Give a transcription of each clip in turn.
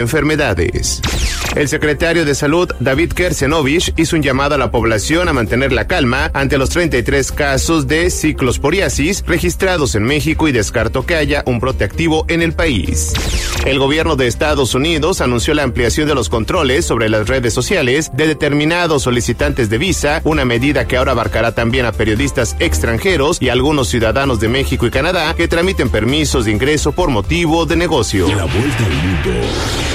enfermedades. El secretario de Salud, David Kersenovich, hizo un llamado a la población a mantener la calma ante los 33 casos de ciclosporiasis registrados en México y descartó que haya un brote activo en el país. El gobierno de Estados Unidos anunció la ampliación de los controles sobre las redes sociales de determinados solicitantes de visa, una medida que ahora abarcará también a periodistas extranjeros y a algunos ciudadanos de México y Canadá que tramiten permisos de ingreso por motivo de negocio. La vuelta al mundo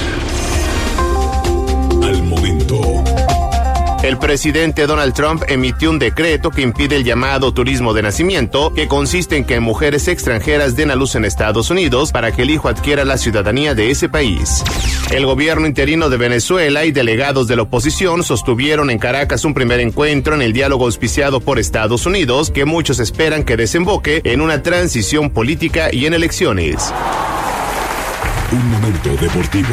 al momento. El presidente Donald Trump emitió un decreto que impide el llamado turismo de nacimiento, que consiste en que mujeres extranjeras den a luz en Estados Unidos para que el hijo adquiera la ciudadanía de ese país. El gobierno interino de Venezuela y delegados de la oposición sostuvieron en Caracas un primer encuentro en el diálogo auspiciado por Estados Unidos, que muchos esperan que desemboque en una transición política y en elecciones. Un momento deportivo.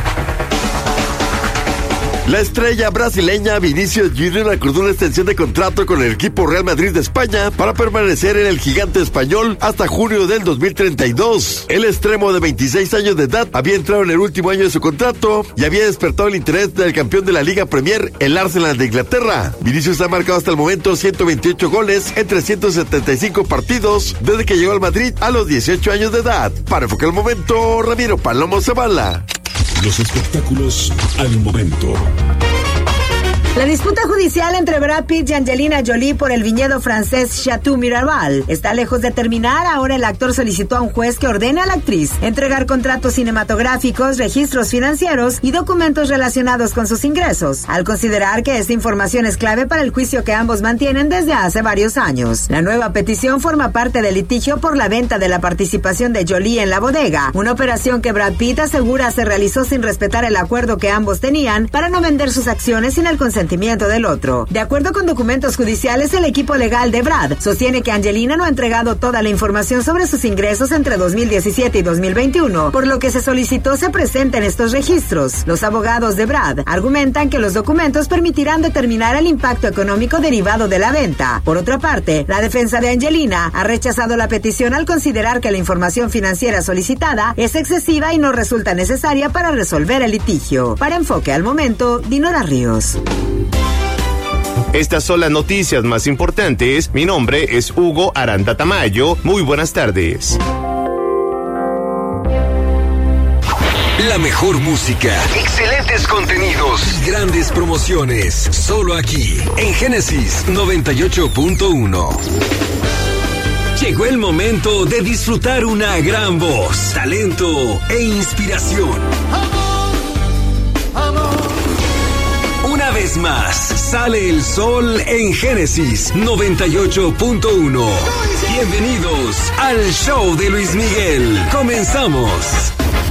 La estrella brasileña Vinícius Júnior acordó una extensión de contrato con el equipo Real Madrid de España para permanecer en el gigante español hasta junio del 2032. El extremo de 26 años de edad había entrado en el último año de su contrato y había despertado el interés del campeón de la Liga Premier, el Arsenal de Inglaterra. Vinícius ha marcado hasta el momento 128 goles en 375 partidos desde que llegó al Madrid a los 18 años de edad. Para enfocar el momento, Ramiro Palomo Zavala. Los espectáculos al momento. La disputa judicial entre Brad Pitt y Angelina Jolie por el viñedo francés Chateau Miraval está lejos de terminar. Ahora el actor solicitó a un juez que ordene a la actriz entregar contratos cinematográficos, registros financieros y documentos relacionados con sus ingresos, al considerar que esta información es clave para el juicio que ambos mantienen desde hace varios años. La nueva petición forma parte del litigio por la venta de la participación de Jolie en la bodega, una operación que Brad Pitt asegura se realizó sin respetar el acuerdo que ambos tenían para no vender sus acciones sin el consentimiento del otro. De acuerdo con documentos judiciales, el equipo legal de Brad sostiene que Angelina no ha entregado toda la información sobre sus ingresos entre 2017 y 2021, por lo que se solicitó se presenten estos registros. Los abogados de Brad argumentan que los documentos permitirán determinar el impacto económico derivado de la venta. Por otra parte, la defensa de Angelina ha rechazado la petición al considerar que la información financiera solicitada es excesiva y no resulta necesaria para resolver el litigio. Para Enfoque al Momento, Dinora Ríos. Estas son las noticias más importantes. Mi nombre es Hugo Aranda Tamayo. Muy buenas tardes. La mejor música, excelentes contenidos y grandes promociones. Solo aquí, en Génesis 98.1. Llegó el momento de disfrutar una gran voz, talento e inspiración. Una vez más, sale el sol en Génesis 98.1. Bienvenidos al show de Luis Miguel. Comenzamos.